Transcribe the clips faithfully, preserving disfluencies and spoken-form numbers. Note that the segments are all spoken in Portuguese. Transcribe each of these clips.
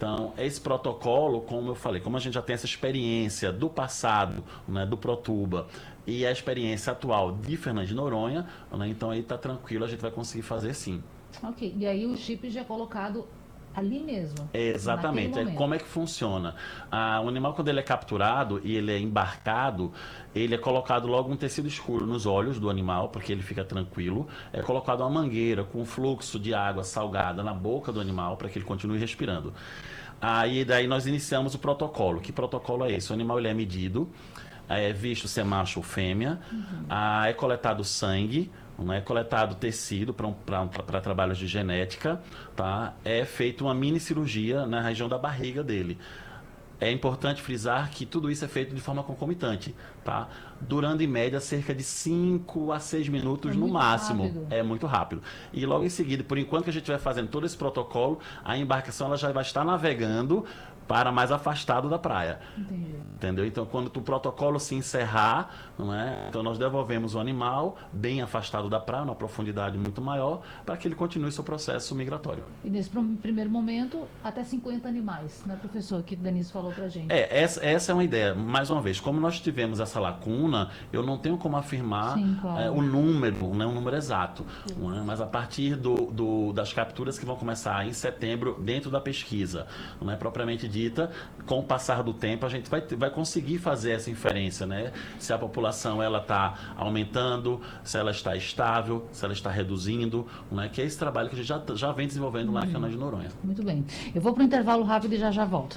Então, esse protocolo, como eu falei, como a gente já tem essa experiência do passado, né, do Protuba, e a experiência atual de Fernando de Noronha, né, então aí está tranquilo, a gente vai conseguir fazer sim. Ok, e aí o chip já é colocado ali mesmo? Exatamente. É, como é que funciona? Ah, o animal, quando ele é capturado e ele é embarcado, ele é colocado logo um tecido escuro nos olhos do animal, porque ele fica tranquilo. É colocado uma mangueira com fluxo de água salgada na boca do animal, para que ele continue respirando. Aí ah, daí nós iniciamos o protocolo. Que protocolo é esse? O animal ele é medido, é visto se é macho ou fêmea, uhum. ah, é coletado sangue, é coletado tecido para trabalhos de genética, tá? É feita uma mini cirurgia na região da barriga dele. É importante frisar que tudo isso é feito de forma concomitante, tá? Durando em média cerca de cinco a seis minutos é no máximo. Rápido. É muito rápido. E logo em seguida, por enquanto que a gente vai fazendo todo esse protocolo, a embarcação ela já vai estar navegando para mais afastado da praia. Entendi. Entendeu? Então, quando o protocolo se encerrar, não é? Então nós devolvemos o animal bem afastado da praia, numa profundidade muito maior, para que ele continue seu processo migratório. E nesse primeiro momento, até cinquenta animais, né, professor, que o Denise falou para a gente. É, essa, essa é uma ideia. Mais uma vez, como nós tivemos essa lacuna, eu não tenho como afirmar Sim, claro. é, o número, né, um número exato. Não é? Mas a partir do, do, das capturas que vão começar em setembro, dentro da pesquisa, não é propriamente dita, com o passar do tempo a gente vai, vai conseguir fazer essa inferência, né? Se a população ela está aumentando, se ela está estável, se ela está reduzindo, né? Que é esse trabalho que a gente já, já vem desenvolvendo lá em Fernando de Noronha. Muito bem. Eu vou para o intervalo rápido e já já volto.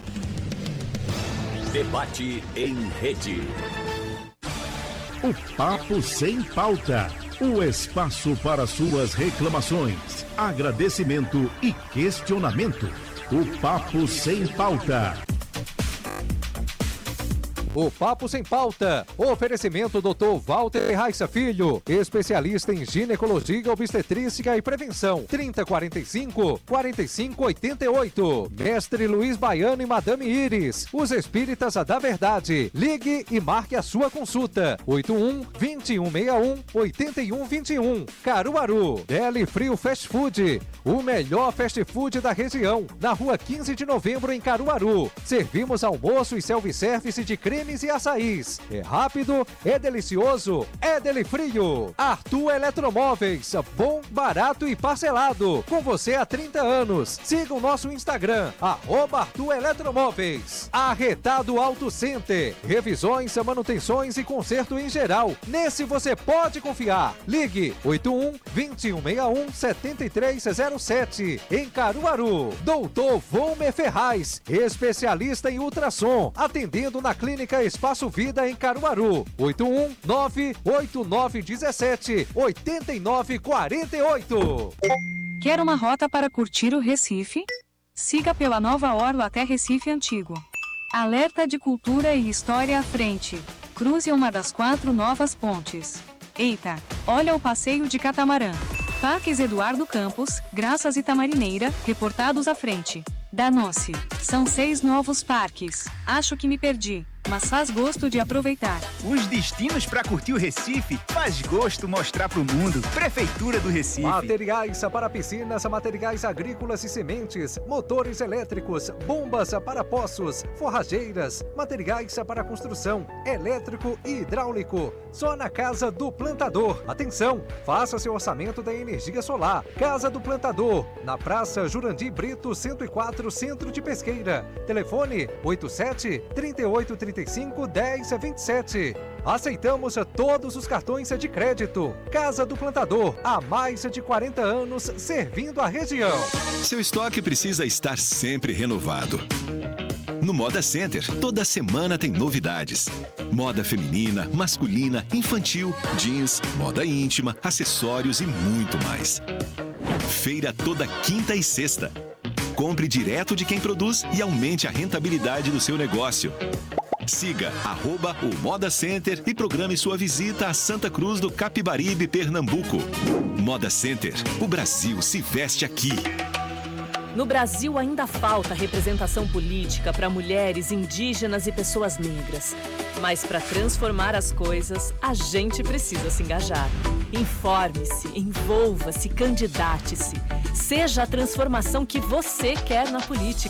Debate em rede. O Papo Sem Pauta. O espaço para suas reclamações, agradecimento e questionamento. O Papo Sem Pauta. O Papo Sem Pauta. Oferecimento doutor Walter Raissa Filho, especialista em ginecologia, obstetrícia e prevenção. trinta, quarenta e cinco, quarenta e cinco, oitenta e oito. Mestre Luiz Baiano e Madame Iris, os espíritas da verdade. Ligue e marque a sua consulta. oito um, vinte e um sessenta e um, oitenta e um vinte e um. Caruaru. Deli Frio Fast Food, o melhor fast food da região. Na rua quinze de novembro, em Caruaru. Servimos almoço e self-service de creme e açaís. É rápido, é delicioso, é Deli Frio. Arthur Eletromóveis, bom, barato e parcelado. Com você há trinta anos. Siga o nosso Instagram, arroba Arthur Eletromóveis. Arretado Auto Center, revisões, manutenções e conserto em geral. Nesse você pode confiar. Ligue oito um, vinte e um sessenta e um, setenta e três zero sete. Em Caruaru. Doutor Volmer Ferraz, especialista em ultrassom, atendendo na clínica Espaço Vida em Caruaru. oito um nove oito nove um sete oito nove quatro oito. Quer uma rota para curtir o Recife? Siga pela Nova Orla até Recife Antigo. Alerta de cultura e história à frente. Cruze uma das quatro novas pontes. Eita, olha o passeio de catamarã. Parques Eduardo Campos, Graças e Tamarineira, reportados à frente. Danou-se. São seis novos parques. Acho que me perdi, mas faz gosto de aproveitar. Os destinos para curtir o Recife faz gosto mostrar pro mundo. Prefeitura do Recife. Materiais para piscinas, materiais agrícolas e sementes, motores elétricos, bombas para poços, forrageiras, materiais para construção, elétrico e hidráulico. Só na Casa do Plantador. Atenção, faça seu orçamento da energia solar. Casa do Plantador, na Praça Jurandir Brito, cento e quatro, Centro de Pesqueira. Telefone oito sete, trinta e oito, trinta e cinco, dez, vinte e sete. Aceitamos todos os cartões de crédito. Casa do Plantador, há mais de quarenta anos servindo a região. Seu estoque precisa estar sempre renovado. No Moda Center, toda semana tem novidades. Moda feminina, masculina, infantil, jeans, moda íntima, acessórios e muito mais. Feira toda quinta e sexta. Compre direto de quem produz e aumente a rentabilidade do seu negócio. Siga arroba o Moda Center e programe sua visita a Santa Cruz do Capibaribe, Pernambuco. Moda Center, o Brasil se veste aqui. No Brasil ainda falta representação política para mulheres, indígenas e pessoas negras. Mas para transformar as coisas, a gente precisa se engajar. Informe-se, envolva-se, candidate-se. Seja a transformação que você quer na política.